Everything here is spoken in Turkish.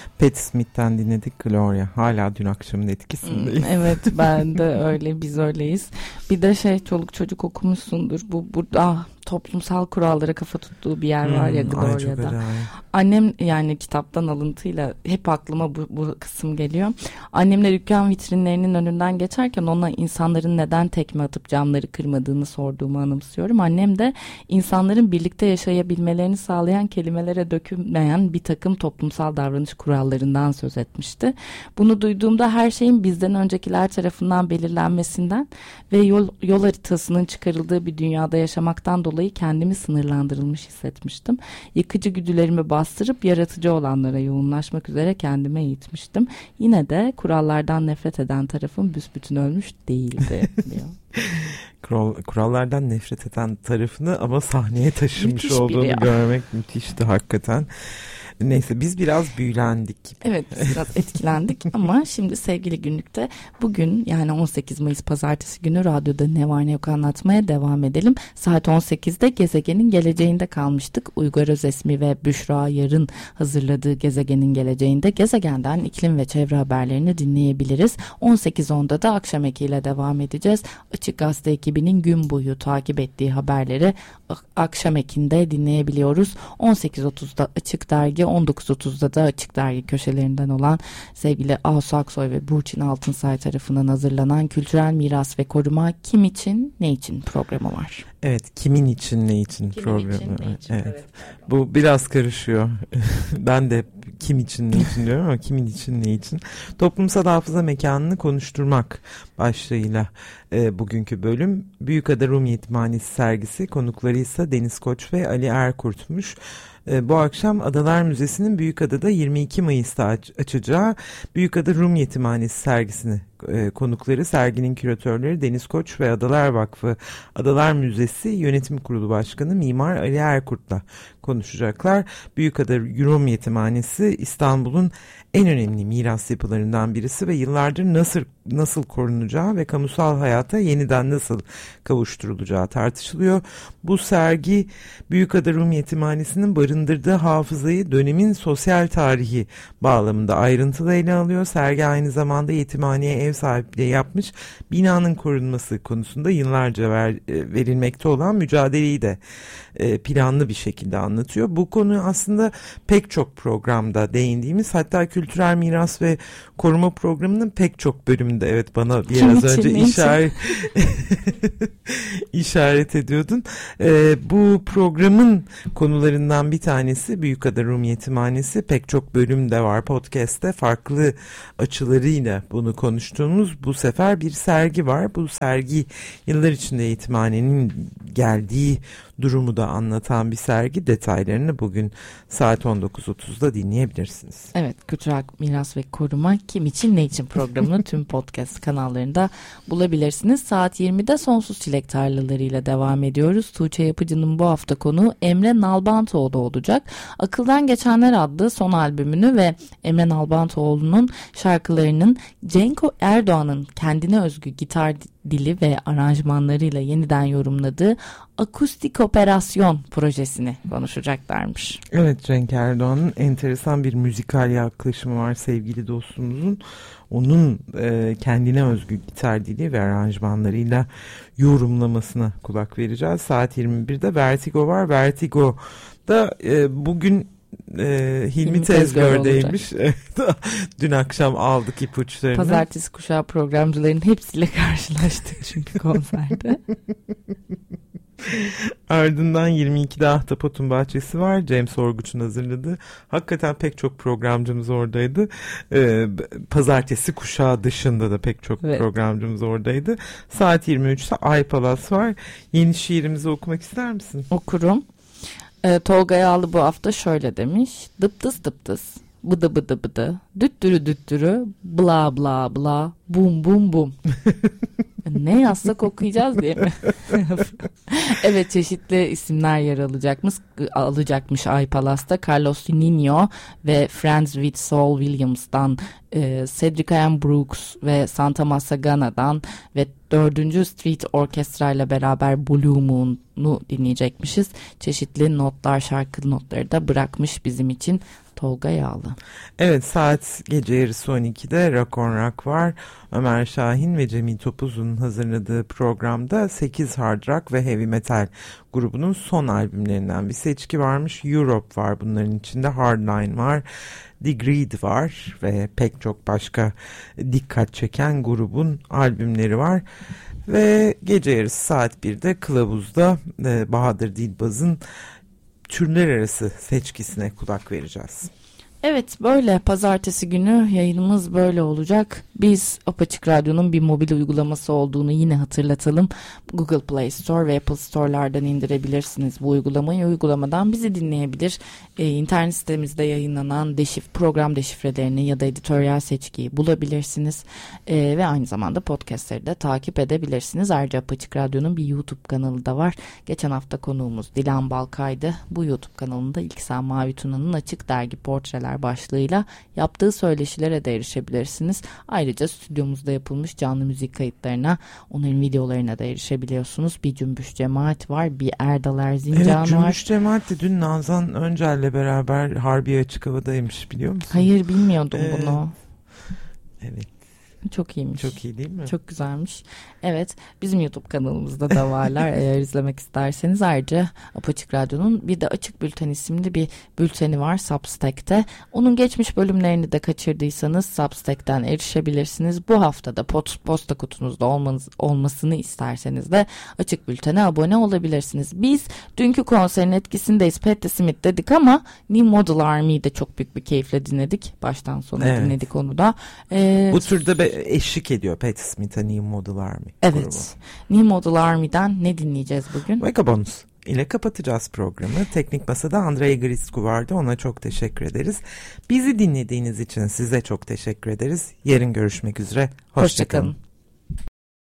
Patti Smith'ten dinledik Gloria. Hala dün akşamın etkisindeyiz. Evet, ben de öyle, biz öyleyiz. Bir de çoluk çocuk okumuşsundur. Burada toplumsal kurallara kafa tuttuğu bir yer var ya Gloria'da. Annem, yani kitaptan alıntıyla hep aklıma bu kısım geliyor. Annemle dükkan vitrinlerinin önünden geçerken ona insanların neden tekme atıp camları kırmadığını sorduğumu anımsıyorum. Annem de insanların birlikte yaşayabilmelerini sağlayan kelimelere dökülmeyen bir takım toplumsal davranış kurallarından söz etmişti. Bunu duyduğumda her şeyin bizden öncekiler tarafından belirlenmesinden ve yol haritasının çıkarıldığı bir dünyada yaşamaktan dolayı kendimi sınırlandırılmış hissetmiştim. Yıkıcı güdülerimi bastırıp yaratıcı olanlara yoğunlaşmak üzere kendime eğitmiştim. Yine de kurallardan nefret eden tarafım büsbütün ölmüş değildi diyor. Kurallardan nefret eden tarafını ama sahneye taşımış müthiş olduğunu görmek müthişti hakikaten. Neyse, biz biraz büyülendik. Evet, biraz etkilendik ama şimdi sevgili Günlük'te bugün, yani 18 Mayıs Pazartesi günü radyoda ne var ne yok anlatmaya devam edelim. Saat 18'de gezegenin geleceğinde kalmıştık. Uygar Özesmi ve Büşra Yar'ın hazırladığı Gezegenin Geleceğinde gezegenden iklim ve çevre haberlerini dinleyebiliriz. 18.10'da da akşam ekiyle devam edeceğiz. Açık Gazete ekibinin gün boyu takip ettiği haberleri akşam ekinde dinleyebiliyoruz. 18.30'da Açık Dergi, 19.30'da da Açık Dergi köşelerinden olan sevgili Asu Aksoy ve Burçin Altınsay tarafından hazırlanan Kültürel Miras ve Koruma Kim İçin Ne İçin programı var. Evet, kimin için ne için programı. Evet. Bu biraz karışıyor. Ben de kim için ne için diyorum ama kimin için ne için. Toplumsal hafıza mekanını konuşturmak başlığıyla bugünkü bölüm. Büyükada Rum Yetimhanesi sergisi, konukları ise Deniz Koç ve Ali Erkurt'muş. Bu akşam Adalar Müzesi'nin Büyükada'da 22 Mayıs'ta açacağı Büyükada Rum Yetimhanesi sergisini konukları, serginin küratörleri Deniz Koç ve Adalar Vakfı Adalar Müzesi Yönetim Kurulu Başkanı Mimar Ali Erkurt'la konuşacaklar. Büyükada Rum Yetimhanesi İstanbul'un en önemli miras yapılarından birisi ve yıllardır nasıl korunacağı ve kamusal hayata yeniden nasıl kavuşturulacağı tartışılıyor. Bu sergi Büyükada Rum Yetimhanesi'nin barındırdığı hafızayı dönemin sosyal tarihi bağlamında ayrıntılı ele alıyor. Sergi aynı zamanda yetimhaneye ev sahipliği yapmış binanın korunması konusunda yıllarca verilmekte olan mücadeleyi de planlı bir şekilde anlatıyor. Bu konu aslında pek çok programda değindiğimiz, hatta Kültürel Miras ve Koruma programının pek çok bölümünde, evet, bana biraz önce işaret ediyordun. Bu programın konularından bir tanesi Büyükada Rum Yetimhanesi. Pek çok bölümde var podcast'te, farklı açılarıyla bunu konuştuğumuz. Bu sefer bir sergi var. Bu sergi yıllar içinde yetimhanenin geldiği durumu da anlatan bir sergi. Detaylarını bugün saat 19.30'da dinleyebilirsiniz. Evet, Kültürel Miras ve Koruma Kim İçin Ne İçin programını tüm podcast kanallarında bulabilirsiniz. Saat 20'de Sonsuz Çilek Tarlaları'yla devam ediyoruz. Tuğçe Yapıcı'nın bu hafta konuğu Emre Nalbantoğlu olacak. Akıldan Geçenler adlı son albümünü ve Emre Nalbantoğlu'nun şarkılarının Cenko Erdoğan'ın kendine özgü gitar dili ve aranjmanlarıyla yeniden yorumladığı Akustik Operasyon projesini konuşacaklarmış. Evet, Cenk Erdoğan'ın enteresan bir müzikal yaklaşımı var sevgili dostumuzun. Onun kendine özgü gitar dili ve aranjmanlarıyla yorumlamasına kulak vereceğiz. Saat 21'de Vertigo var. Vertigo'da bugün Hilmi Tezgör'deymiş. Dün akşam aldık ipuçlarını. Pazartesi kuşağı programcıların hepsiyle karşılaştık çünkü konserde. Ardından 22'de Ahtapot'un Bahçesi var. Cem Sorguç'un hazırladığı. Hakikaten pek çok programcımız oradaydı. Pazartesi kuşağı dışında da pek çok programcımız oradaydı. Saat 23'te Ay Palas var. Yeni şiirimizi okumak ister misin? Okurum. Tolga Yağlı bu hafta şöyle demiş. Dıptıs dıptıs, bıdı bıdı bıdı, düttürü düttürü, bla bla bla, bum bum bum. Ne yazsak okuyacağız diye mi? Evet, çeşitli isimler yer alacakmış Ay Palas'ta. Carlos Nino ve Friends with Saul Williams'dan Cedric Ian Brooks ve Santa Massagana'dan ve 4. Street Orkestra ile beraber Blue Moon'u dinleyecekmişiz. Çeşitli notlar, şarkı notları da bırakmış bizim için Tolga Yağlı. Evet, saat gece yarısı 12'de Rock on Rock var. Ömer Şahin ve Cemil Topuz'un hazırladığı programda 8 hard rock ve heavy metal grubunun son albümlerinden bir seçki varmış. Europe var bunların içinde, Hardline var, Degreed var ve pek çok başka dikkat çeken grubun albümleri var. Ve gece yarısı saat 1'de Kılavuz'da Bahadır Dilbaz'ın türler arası seçkisine kulak vereceğiz. Evet, böyle pazartesi günü yayınımız böyle olacak. Biz Apaçık Radyo'nun bir mobil uygulaması olduğunu yine hatırlatalım. Google Play Store ve Apple Store'lardan indirebilirsiniz bu uygulamayı. Uygulamadan bizi dinleyebilir. İnternet sitemizde yayınlanan program deşifrelerini ya da editoryal seçkiyi bulabilirsiniz. Ve aynı zamanda podcastleri de takip edebilirsiniz. Ayrıca Apaçık Radyo'nun bir YouTube kanalı da var. Geçen hafta konuğumuz Dilan Balkay'dı. Bu YouTube kanalında İlksen Mavi Tuna'nın Açık Dergi Portreler başlığıyla yaptığı söyleşilere de erişebilirsiniz. Ayrıca stüdyomuzda yapılmış canlı müzik kayıtlarına, onların videolarına da erişebiliyorsunuz. Bir Cümbüş Cemaat var, bir Erdal Erzincan var. Evet, Cümbüş Cemaat de dün Nazan Öncel'le beraber Harbiye Açık Hava'daymış, biliyor musun? Hayır, bilmiyordum bunu. Evet. Çok iyiymiş. Çok iyi değil mi? Çok güzelmiş. Evet, bizim YouTube kanalımızda da varlar eğer izlemek isterseniz. Ayrıca Apaçık Radyo'nun bir de Açık Bülten isimli bir bülteni var Substack'te. Onun geçmiş bölümlerini de kaçırdıysanız Substack'ten erişebilirsiniz. Bu haftada posta kutunuzda olmasını isterseniz de Açık Bülten'e abone olabilirsiniz. Biz dünkü konserin etkisindeyiz. Patti Smith dedik ama New Model Army'yi de çok büyük bir keyifle dinledik. Baştan sona dinledik onu da. Bu türde eşlik ediyor Patti Smith'a New Model Army. Evet. Grubu. New Model Army'den ne dinleyeceğiz bugün? Vagabonds ile kapatacağız programı. Teknik Masa'da Andrei Griscu vardı. Ona çok teşekkür ederiz. Bizi dinlediğiniz için size çok teşekkür ederiz. Yarın görüşmek üzere. Hoşça kalın.